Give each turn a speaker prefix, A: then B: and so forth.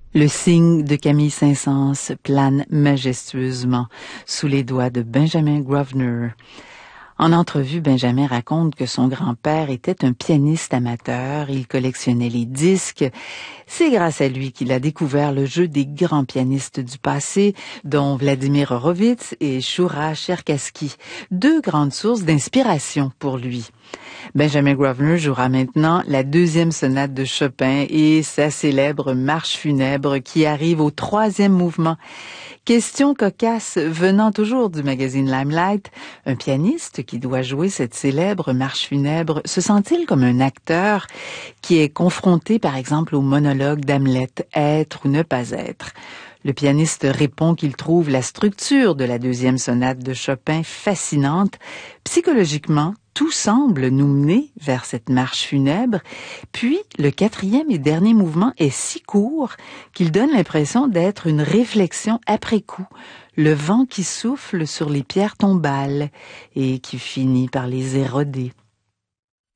A: Le cygne de Camille Saint-Saëns plane majestueusement sous les doigts de Benjamin Grosvenor. En entrevue, Benjamin raconte que son grand-père était un pianiste amateur, il collectionnait les disques. C'est grâce à lui qu'il a découvert le jeu des grands pianistes du passé, dont Vladimir Horowitz et Shura Cherkassky, deux grandes sources d'inspiration pour lui. Benjamin Grosvenor jouera maintenant la deuxième sonate de Chopin et sa célèbre marche funèbre qui arrive au troisième mouvement. Question cocasse venant toujours du magazine Limelight, un pianiste qui doit jouer cette célèbre marche funèbre se sent-il comme un acteur qui est confronté par exemple au monologue d'Hamlet, être ou ne pas être? Le pianiste répond qu'il trouve la structure de la deuxième sonate de Chopin fascinante. Psychologiquement, tout semble nous mener vers cette marche funèbre. Puis, le quatrième et dernier mouvement est si court qu'il donne l'impression d'être une réflexion après coup. Le vent qui souffle sur les pierres tombales et qui finit par les éroder.